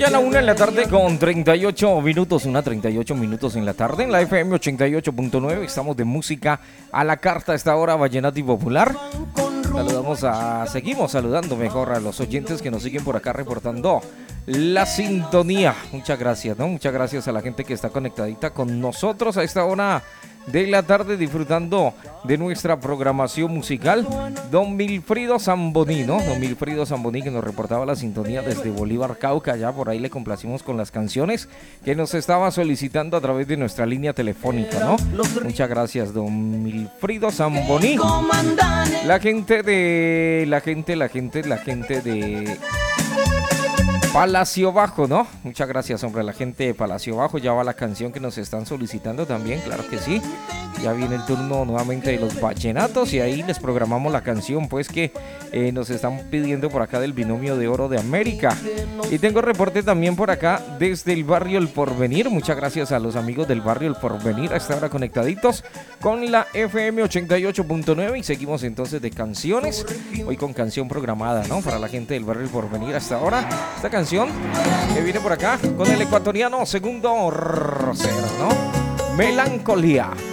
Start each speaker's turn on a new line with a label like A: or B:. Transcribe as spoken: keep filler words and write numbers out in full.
A: Ya a la una en la tarde con treinta y ocho minutos, una treinta y ocho minutos en la tarde en la F M ochenta y ocho punto nueve. Estamos de música a la carta a esta hora, vallenato y popular. Saludamos a, seguimos saludando mejor a los oyentes que nos siguen por acá reportando la sintonía. Muchas gracias, ¿no? Muchas gracias a la gente que está conectadita con nosotros a esta hora de la tarde disfrutando de nuestra programación musical. Don Milfrido Zamboní, ¿no? Don Milfrido Zamboní que nos reportaba la sintonía desde Bolívar, Cauca. Ya por ahí le complacimos con las canciones que nos estaba solicitando a través de nuestra línea telefónica, ¿no? Muchas gracias, don Milfrido Zamboní. La gente de... La gente, la gente, la gente de... Palacio Bajo, ¿no? Muchas gracias, hombre, a la gente de Palacio Bajo. Ya va la canción que nos están solicitando también, claro que sí. Ya viene el turno nuevamente de los vallenatos y ahí les programamos la canción, pues, que eh, nos están pidiendo por acá del Binomio de Oro de América. Y tengo reporte también por acá desde el barrio El Porvenir. Muchas gracias a los amigos del barrio El Porvenir a esta hora conectaditos con la F M ochenta y ocho punto nueve y seguimos entonces de canciones. Hoy con canción programada, ¿no? Para la gente del barrio El Porvenir hasta ahora. Esta canción que viene por acá con el ecuatoriano Segundo Rosero, ¿no? Melancolía.